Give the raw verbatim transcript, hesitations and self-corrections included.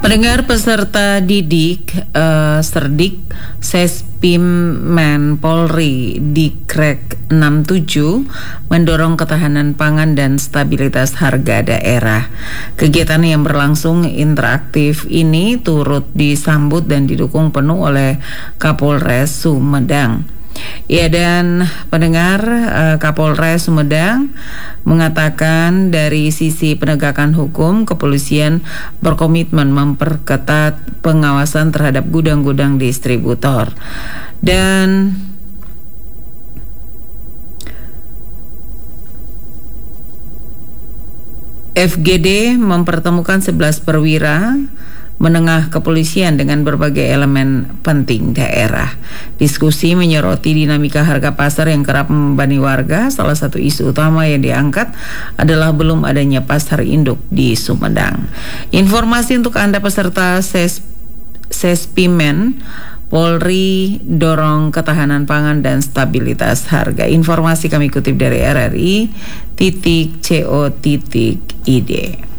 Pendengar peserta didik uh, Serdik Sespimen Polri Dikrek enam puluh tujuh mendorong ketahanan pangan dan stabilitas harga daerah. Kegiatan yang berlangsung interaktif ini turut disambut dan didukung penuh oleh Kapolres Sumedang. Ya, dan pendengar, eh, Kapolres Sumedang mengatakan dari sisi penegakan hukum, kepolisian berkomitmen memperketat pengawasan terhadap gudang-gudang distributor. Dan F G D mempertemukan sebelas perwira menengah kepolisian dengan berbagai elemen penting daerah. Diskusi menyoroti dinamika harga pasar yang kerap membebani warga. Salah satu isu utama yang diangkat adalah belum adanya pasar induk di Sumedang. Informasi untuk Anda peserta Ses Sespimen Polri dorong ketahanan pangan dan stabilitas harga. Informasi kami kutip dari R R I titik co titik id.